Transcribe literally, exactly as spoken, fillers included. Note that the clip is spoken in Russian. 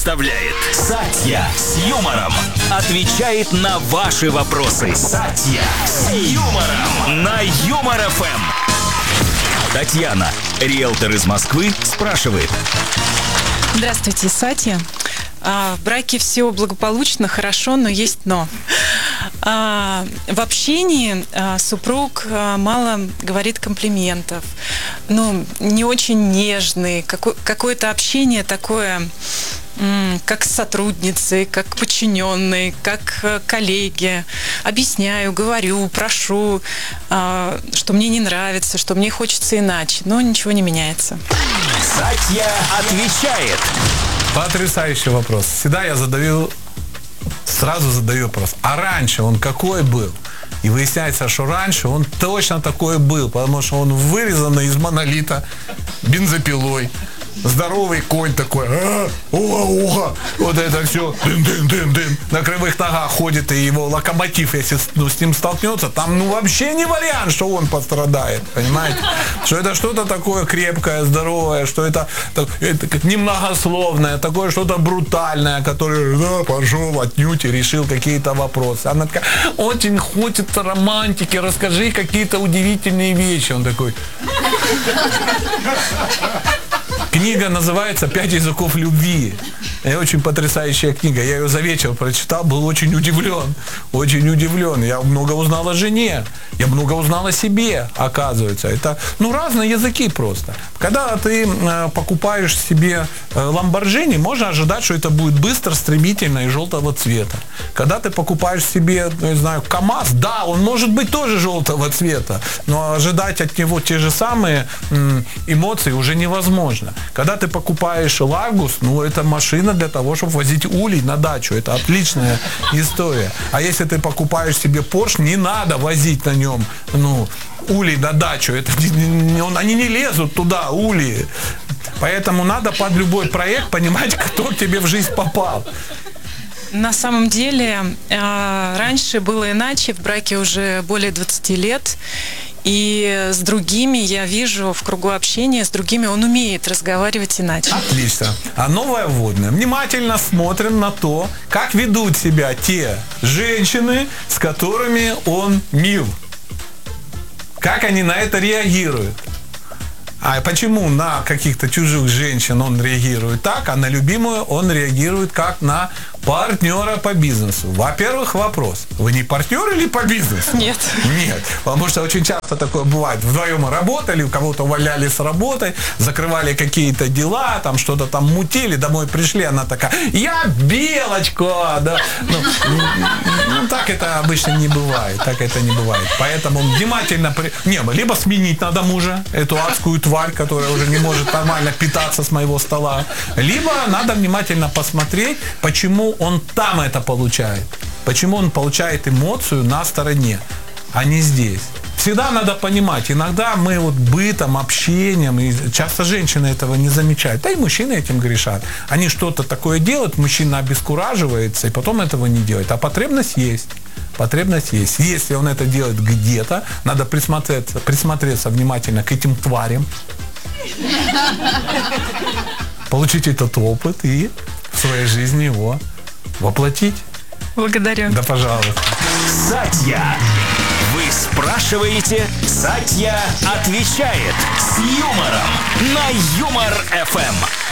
представляет Сатья с юмором. Отвечает на ваши вопросы. Сатья с юмором на Юмор эф эм. Татьяна, риэлтор из Москвы, спрашивает. Здравствуйте, Сатья. А, в браке все благополучно, хорошо, но есть но. А, в общении а, супруг а, мало говорит комплиментов, ну, не очень нежный, какое- какое-то общение такое, м, как с сотрудницей, как подчиненной, как э, коллеги. Объясняю, говорю, прошу, а, что мне не нравится, что мне хочется иначе, но ничего не меняется. Сатья отвечает. Потрясающий вопрос. Всегда я задаю, сразу задаю вопрос. А раньше он какой был? И выясняется, что раньше он точно такой был, потому что он вырезанный из монолита бензопилой. Здоровый конь такой, а, уха-уха, вот это все, дын-дын-дын-дын, на кривых ногах ходит, и его локомотив, если ну, с ним столкнется, там ну вообще не вариант, что он пострадает, понимаете? Что это что-то такое крепкое, здоровое, что это, так, это немногословное, такое что-то брутальное, которое, да, пошел отнюдь и решил какие-то вопросы. Она такая, очень хочется романтики, расскажи какие-то удивительные вещи. Он такой... Книга называется «Пять языков любви». И очень потрясающая книга. Я ее за вечер прочитал, был очень удивлен. Очень удивлен. Я много узнал о жене. Я много узнал о себе, оказывается. Это, ну, разные языки просто. Когда ты э, покупаешь себе э, Lamborghini, можно ожидать, что это будет быстро, стремительно и желтого цвета. Когда ты покупаешь себе, не знаю, КамАЗ, да, он может быть тоже желтого цвета, но ожидать от него те же самые м, эмоции уже невозможно. Когда ты покупаешь Ларгус, ну, это машина для того, чтобы возить улей на дачу. Это отличная история. А если ты покупаешь себе Porsche, не надо возить на нем, ну, улей на дачу. Это, не, он, они не лезут туда, улей. Поэтому надо под любой проект понимать, кто к тебе в жизнь попал. На самом деле, э, раньше было иначе, в браке уже более двадцати лет, и с другими я вижу в кругу общения, с другими он умеет разговаривать иначе. Отлично. А новое вводное. Внимательно смотрим на то, как ведут себя те женщины, с которыми он мил. Как они на это реагируют. А почему на каких-то чужих женщин он реагирует так, а на любимую он реагирует как на партнера по бизнесу? Во-первых, вопрос. Вы не партнер или по бизнесу? Нет. Нет. Потому что очень часто такое бывает. Вдвоем работали, у кого-то увольняли с работы, закрывали какие-то дела, там что-то там мутили, домой пришли, она такая, я белочка, да. Ну, ну, так это обычно не бывает. Так это не бывает. Поэтому внимательно... При... Не, либо сменить надо мужа, эту адскую тварь, которая уже не может нормально питаться с моего стола. Либо надо внимательно посмотреть, почему он там это получает. Почему он получает эмоцию на стороне, а не здесь. Всегда надо понимать, иногда мы вот бытом, общением, и часто женщины этого не замечают, да и мужчины этим грешат. Они что-то такое делают, мужчина обескураживается, и потом этого не делает. А потребность есть. Потребность есть. Если он это делает где-то, надо присмотреться, присмотреться внимательно к этим тварям, получить этот опыт и в своей жизни его воплотить. Благодарю. Да, пожалуйста. Сатья. Вы спрашиваете, Сатья отвечает с юмором на Юмор эф эм.